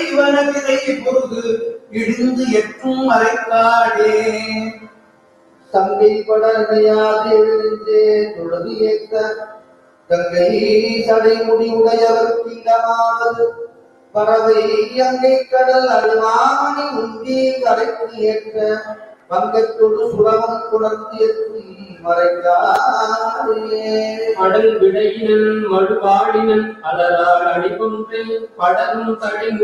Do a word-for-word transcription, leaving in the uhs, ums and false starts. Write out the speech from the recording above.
வனவிதை பொருது இடிந்து எட்டும் மறைக்காடே தங்கை படகையாது எழுந்தே தொழுது ஏற்க கங்கை சடை முடிவுடையவர் கிங்கமாவது பறவை அங்கை கடல் அழுவாமணி உந்தி கரைக்கு ஏற்ற பங்கத்தொடு சுரவம் குணர்த்தி மறைக்காடே அடல் விடையினன் மழுவாடினன் அலரால் அடிபொன்றை படரும் தடை